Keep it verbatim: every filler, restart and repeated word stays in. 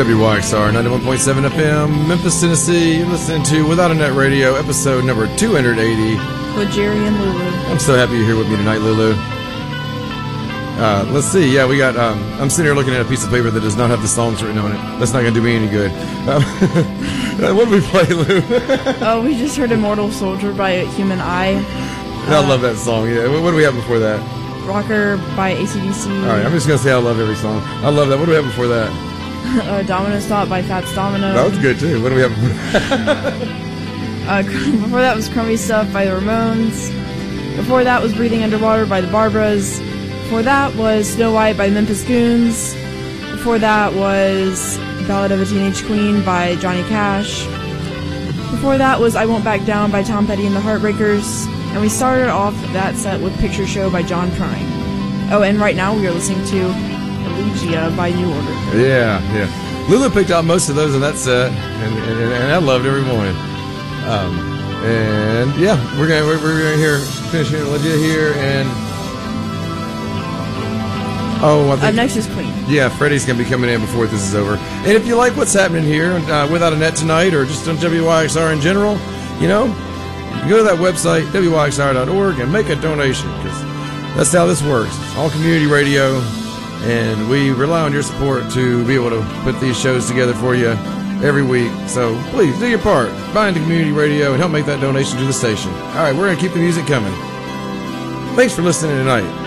W Y X R ninety-one point seven F M, Memphis, Tennessee. You're listening to Without a Net Radio, episode number two hundred eighty. With Jerry and Lulu. I'm so happy you're here with me tonight, Lulu. Uh, let's see. Yeah, we got. Um, I'm sitting here looking at a piece of paper that does not have the songs written on it. That's not going to do me any good. Um, what did we play, Lou? Oh, we just heard "Immortal Soldier" by Human Eye. I Uh, love that song. Yeah. What, what do we have before that? "Rocker" by A C D C. All right. I'm just going to say I love every song. I love that. What do we have before that? uh, "Domino Stop" by Fats Domino. That was good too. What do we have before that? uh, before that was "Crummy Stuff" by the Ramones. Before that was "Breathing Underwater" by the Barbaras. Before that was "Snow White" by Memphis Goons. Before that was "Ballad of a Teenage Queen" by Johnny Cash. Before that was "I Won't Back Down" by Tom Petty and the Heartbreakers. And we started off that set with "Picture Show" by John Prine. Oh, and right now we are listening to Elegia by New Order. Yeah, yeah. Lulu picked out most of those in that set, and, and, and I loved every one. Um, and yeah, we're gonna we're, we're gonna hear finishing Elegia here, and oh, I think Uh, next is Queen. yeah, Freddie's gonna be coming in before this is over. And if you like what's happening here uh, Without a Net tonight, or just on W Y X R in general, you know, you go to that website W Y X R dot org and make a donation, because that's how this works. It's all community radio, and we rely on your support to be able to put these shows together for you every week. So please do your part, buy into community radio, and help make that donation to the station. All right, we're gonna keep the music coming. Thanks for listening tonight.